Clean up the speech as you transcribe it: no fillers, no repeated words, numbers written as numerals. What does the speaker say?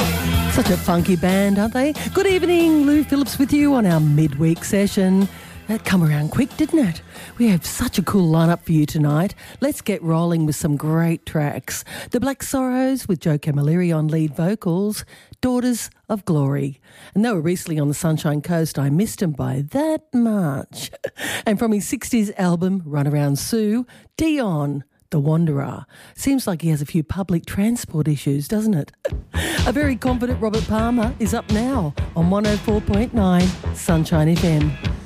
Such a funky band, aren't they? Good evening, Lou Phillips with you on our midweek session. That come around quick, didn't it? We have such a cool lineup for you tonight. Let's get rolling with some great tracks. The Black Sorrows with Joe Camilleri on lead vocals, Daughters of Glory. And they were recently on the Sunshine Coast. I missed him by that much. And from his 60s album, Runaround Sue, Dion, The Wanderer. Seems like he has a few public transport issues, doesn't it? A very confident Robert Palmer is up now on 104.9 Sunshine FM.